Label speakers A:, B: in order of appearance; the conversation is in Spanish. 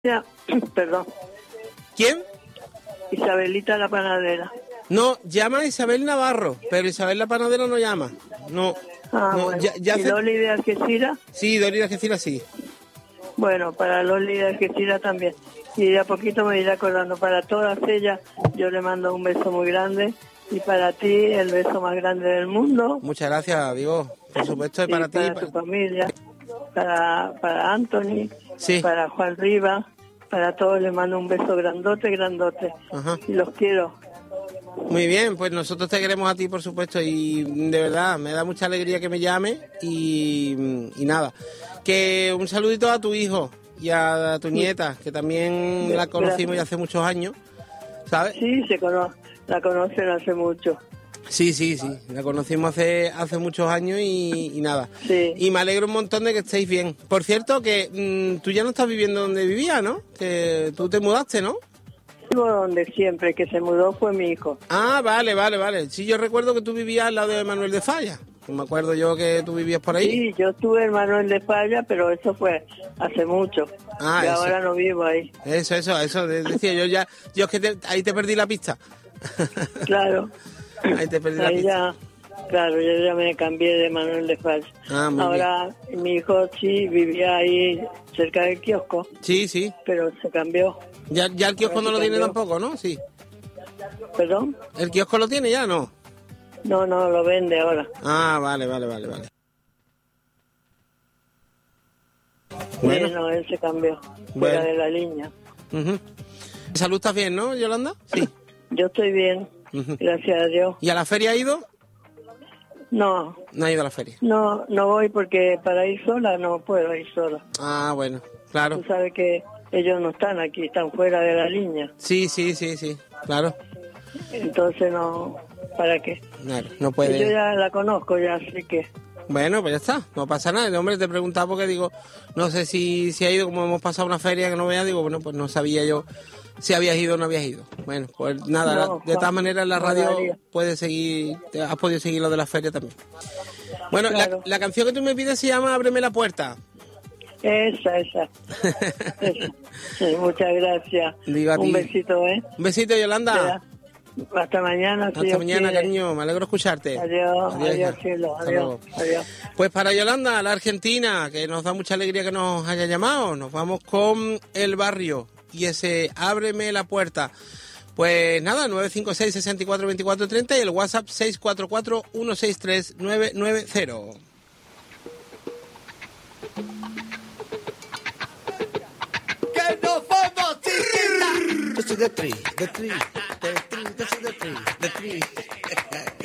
A: Ya, perdón.
B: ¿Quién?
A: Isabelita la panadera.
B: No, llama a Isabel Navarro, pero Isabel la panadera no llama. No.
A: Ah,
B: no,
A: bueno.
B: ya
A: ¿Y Loli de Algeciras?
B: Sí, Loli de Algeciras sí.
A: Bueno, para Loli de Algeciras también. Y de a poquito me iré acordando. Para todas ellas yo le mando un beso muy grande. Y para ti el beso más grande del mundo.
B: Muchas gracias, digo. Por supuesto, es para ti.
A: Para tu familia. Para Anthony.
B: Sí.
A: Para Juan Rivas. Para todos les mando un beso grandote, grandote.
B: Ajá.
A: Y los quiero.
B: Muy bien, pues nosotros te queremos a ti, por supuesto, y de verdad me da mucha alegría que me llame y nada, que un saludito a tu hijo y a tu nieta, que también la conocimos ya hace muchos años, ¿sabes?
A: Sí, la conocen hace mucho.
B: Sí, la conocimos hace muchos años y nada.
A: Sí.
B: Y me alegro un montón de que estéis bien. Por cierto, que tú ya no estás viviendo donde vivías, ¿no? Que tú te mudaste, ¿no?
A: Vivo donde siempre, que se mudó fue mi hijo.
B: Ah, vale. Sí, yo recuerdo que tú vivías al lado de Manuel de Falla. Me acuerdo yo que tú vivías por ahí.
A: Sí, yo estuve en Manuel de Falla, pero eso fue hace mucho.
B: Ah,
A: y
B: eso.
A: ahora no vivo ahí.
B: Eso, decía yo ya. Yo es que ahí te perdí la pista.
A: Claro.
B: Ahí te perdí la
A: Ahí
B: pista.
A: Claro, yo ya me cambié de Manuel de Falla.
B: Ah, muy
A: ahora mi hijo sí vivía ahí cerca del kiosco.
B: Sí.
A: Pero se cambió.
B: Ya el kiosco no lo tiene tampoco, ¿no? Sí.
A: ¿Perdón?
B: ¿El kiosco lo tiene ya, no?
A: No, lo vende ahora.
B: Ah, vale.
A: Bueno. No, él se cambió. Fuera de la línea.
B: Uh-huh. ¿Salud estás bien, no, Yolanda? Sí.
A: Yo estoy bien, gracias a Dios.
B: ¿Y a la feria ha ido?
A: No.
B: No ha ido a la feria.
A: No voy porque para ir sola no puedo ir sola.
B: Ah, bueno, claro.
A: Tú sabes que ellos no están aquí, están fuera de la línea.
B: Sí, claro.
A: Entonces no, ¿para qué?
B: Claro, no puede.
A: Yo ya la conozco ya, así que...
B: Bueno, pues ya está, no pasa nada. El hombre te preguntaba porque digo, no sé si ha ido, como hemos pasado una feria que no vea, digo, bueno, pues no sabía yo si habías ido o no habías ido. Bueno, pues nada,
A: no,
B: de todas maneras la radio puede seguir, has podido seguir lo de la feria también. Bueno, claro. la canción que tú me pides se llama Ábreme la puerta.
A: Esa. Sí, muchas gracias.
B: Digo a ti.
A: Un besito, ¿eh?
B: Un besito, Yolanda.
A: Hasta mañana.
B: Hasta mañana, cariño. Me alegro escucharte.
A: Adiós, cielo. Adiós.
B: Pues para Yolanda, la argentina, que nos da mucha alegría que nos haya llamado, nos vamos con El Barrio y ese Ábreme la puerta. Pues nada, 956 64 24 30 y el WhatsApp 644 163 990.
C: ¡Que nos vamos, chiquita!
D: Yo soy de tri.